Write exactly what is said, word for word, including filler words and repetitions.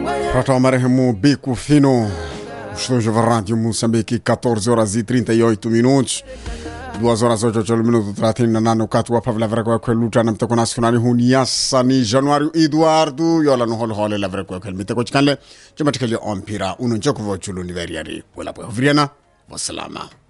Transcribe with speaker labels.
Speaker 1: Prato marehemu Bico Fino. Estou de Rádio Moçambique, catorze horas e trinta e oito minutos. duas horas e oito minutos thelathini na nane wakati wa pavla vreko kwa luta na mtoko nasionali huniasa ni Januari Eduardo yola no hol hol la vreko kwa miteko chkanle chamatikali ompira unonjoko vochulu ni veriari wala po vriana wassalama.